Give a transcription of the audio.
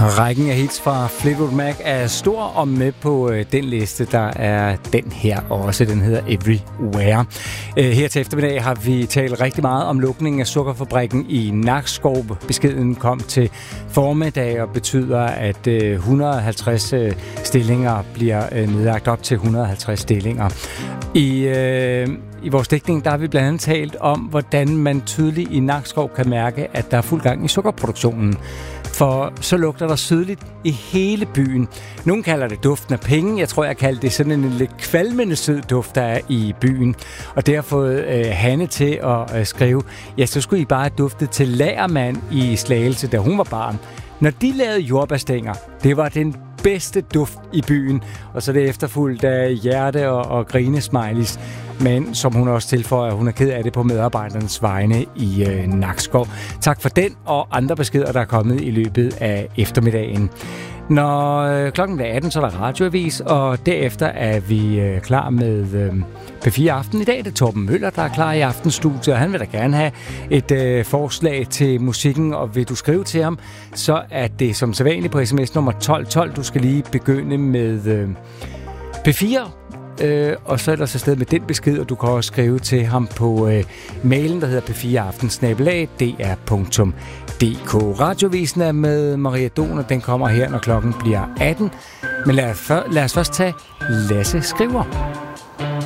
Rækken af hits fra Fleetwood Mac er stor, og med på den liste, der er den her også. Den hedder Everywhere. Her til eftermiddag har vi talt rigtig meget om lukningen af sukkerfabrikken i Nakskov. Beskeden kom til formiddag og betyder, at 150 stillinger bliver nedlagt, op til 150 stillinger. I vores dækning der har vi blandt andet talt om, hvordan man tydeligt i Nakskov kan mærke, at der er fuld gang i sukkerproduktionen. For så lugter der tydeligt i hele byen. Nogle kalder det duften af penge. Jeg tror, jeg kalder det sådan en lidt kvalmende sød duft, der er i byen. Og det har fået Hanne til at skrive, ja, så skulle I bare have duftet til lagermand i Slagelse, da hun var barn. Når de lavede jordbærstænger, det var den bedste duft i byen. Og så er det efterfulgt af hjerte og grinesmileys. Men som hun også tilføjer, hun er ked af det på medarbejdernes vegne i Nakskov. Tak for den og andre beskeder, der er kommet i løbet af eftermiddagen. Når klokken er 18, så er der radioavis, og derefter er vi klar med P4 Aften. I dag er det Torben Møller, der er klar i aftenstudiet, og han vil da gerne have et forslag til musikken, og vil du skrive til ham, så er det som sædvanligt på sms nummer 1212. Du skal lige begynde med P4, og så er der så sted med den besked, og du kan også skrive til ham på mailen, der hedder p4aften@dr.dk. Radiovisen er med Maria Don, og den kommer her, når klokken bliver 18. Men lad os først tage Lasse skriver.